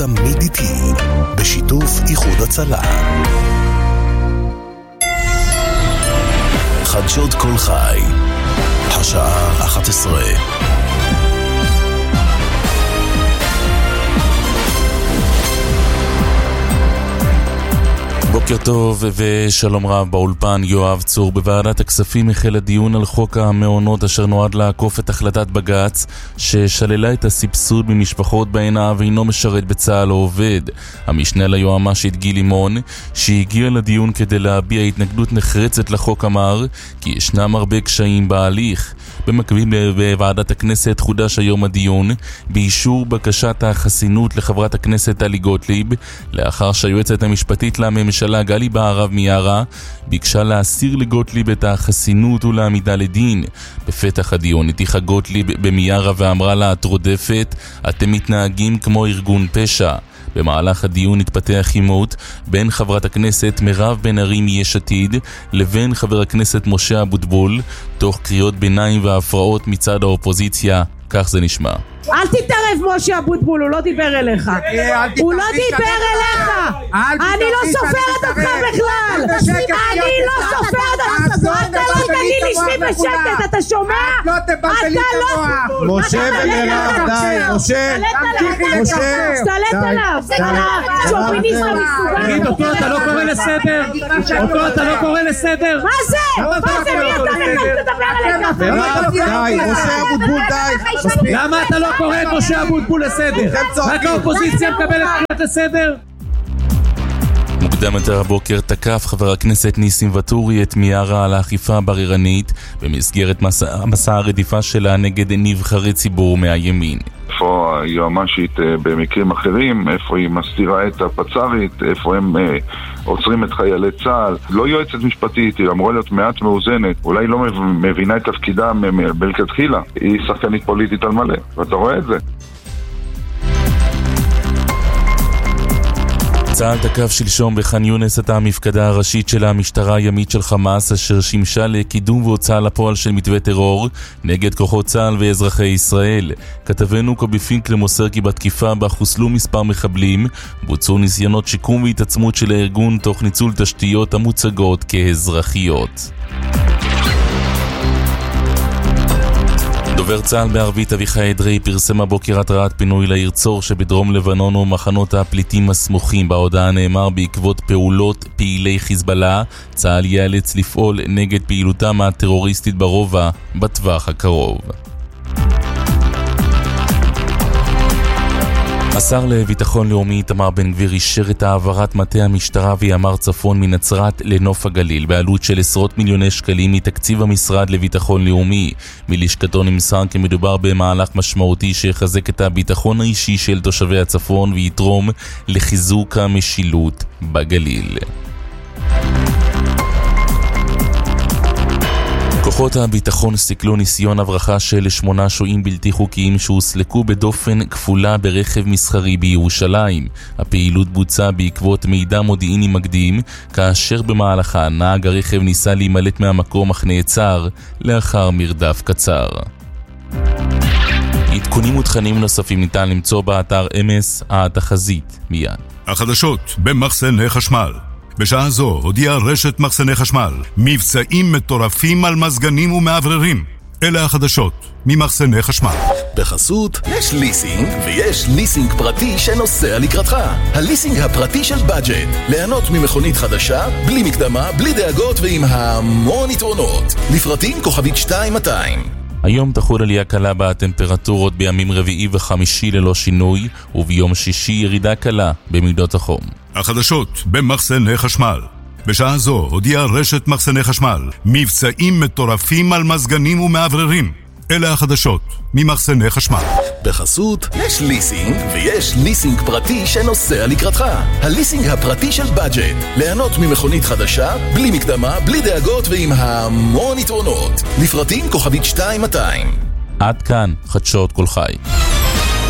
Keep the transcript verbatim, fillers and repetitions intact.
תמיד איתי, בשיתוף איחוד הצלה. חדשות כל חי, השעה אחת עשרה. בוקר טוב ושלום רב באולפן. יואב צור. בוועדת הכספים החל הדיון על חוק המעונות אשר נועד לעקוף את החלטת בג"ץ ששללה את הסבסוד ממשפחות בהן האב אינו משרת בצה"ל או עובד. המשנה ליועמ"שית גיל לימון שהגיע לדיון כדי להביע התנגדות נחרצת לחוק אמר כי ישנם הרבה קשיים בהליך. במקביל בוועדת הכנסת חודש היום הדיון באישור בקשת החסינות לחברת הכנסת טלי גוטליב לאחר שהיועצת המשפטית לממשלה גלי בהרב מיארה ביקשה להסיר לגוטליב את החסינות ולעמידה לדין. בפתח הדיון הטיחה גוטליב במיארה ואמרה לה, את רודפת, אתם מתנהגים כמו ארגון פשע. במהלך הדיון התפתח עימות בין חברת הכנסת מירב בן ארי מיש עתיד לבין חבר הכנסת משה אבוטבול תוך קריאות ביניים והפרעות מצד האופוזיציה. כך זה נשמע. אל תתערב משה אבוטבול, הוא לא דיבר אליך. הוא לא דיבר אליך. אני לא סופרת אותך בכלל. אני לא סופרת אותך. אתה לא תגיד לי שבי בשקט, אתה שומע? אתה לא... משה ומירב, די, משה. משה. סתלט עליו. שוביניסט המסוגל. תגיד, אותו אתה לא קורא לסדר? אותו אתה לא קורא לסדר? מה זה? מה זה? מי אתה בכלל תדבר אליך? מירב, די, משה אבוטבול, די. למה אתה לא קורא את משה אבוטבול לסדר? רק האופוזיציה מקבלת קריאות לסדר? מוקדם יותר הבוקר תקף חבר הכנסת ניסים ואטורי את מיארה על האכיפה הבררנית במסגרת מסע, מסע הרדיפה שלה נגד נבחרי ציבור מהימין. איפה היועמ"שית במקרים אחרים, איפה היא מסתירה את הפצ"רית, איפה הם אה, עוצרים את חיילי צה"ל. לא יועצת משפטית, היא אמורה להיות מעט מאוזנת, אולי לא מבינה את תפקידה מלכתחילה, היא שחקנית פוליטית על מלא, ואתה רואה את זה. צה"ל תקף שלשום בח'אן יונס את המפקדה הראשית של המשטרה הימית של חמאס אשר שימשה לקידום והוצאה לפועל של מתווה טרור נגד כוחות צה"ל ואזרחי ישראל. כתבנו קובי פינקל מוסר כי בתקיפה בה חוסלו מספר מחבלים בוצעו ניסיונות שיקום והתעצמות של הארגון תוך ניצול תשתיות המוצגות כאזרחיות. דובר צה"ל בערבית אביחי אדרי פרסם הבוקר התראת פינוי לעיר צור שבדרום לבנון ומחנות הפליטים הסמוכים. בהודעה נאמר בעקבות פעולות פעילי חיזבאללה צה"ל ייאלץ לפעול נגד פעילותם הטרוריסטית ברובע בטווח הקרוב. השר לביטחון לאומי איתמר בן גביר אישר את העברת מטה המשטרה וימ"ר צפון מנצרת לנוף הגליל בעלות של עשרות מיליוני שקלים מתקציב המשרד לביטחון לאומי. מלשכתו נמסר כי מדובר במהלך משמעותי שיחזק את הביטחון האישי של תושבי הצפון ויתרום לחיזוק המשילות בגליל. כוחות הביטחון סיכלו ניסיון הברחה של שמונה שוהים בלתי חוקיים שהוסלקו בדופן כפולה ברכב מסחרי בירושלים. הפעילות בוצעה בעקבות מידע מודיעיני מקדים, כאשר במהלכה נהג הרכב ניסה להימלט מהמקום אך נעצר לאחר מרדף קצר. עדכונים ותכנים נוספים ניתן למצוא באתר אמס התחזית מיד. החדשות במחסני חשמל. בשעה זו הודיעה רשת מחסני חשמל מבצעים מטורפים על מזגנים ומעבררים. אלה החדשות ממחסני חשמל. בחסות יש ליסינג ויש ליסינג פרטי שנוסע לקראתך. הליסינג הפרטי של בדג'ט, ליהנות ממכונית חדשה בלי מקדמה, בלי דאגות ועם המון יתרונות. לפרטים כוכבית שתיים מאתיים. היום תחול עלייה קלה בטמפרטורות בימים רביעי וחמישי ללא שינוי, וביום שישי ירידה קלה במידות החום. החדשות במחסני חשמל. בשעה זו הודיעה רשת מחסני חשמל מבצעים מטורפים על מזגנים ומעבררים. אלה החדשות ממחסני חשמל. בחסות יש ליסינג ויש ליסינג פרטי שנוסע לקראתך. הליסינג הפרטי של בדג'ט, ליהנות ממכונית חדשה בלי מקדמה, בלי דאגות ועם המון יתרונות. לפרטים כוכבית שתיים מאתיים. עד כאן חדשות כל חי.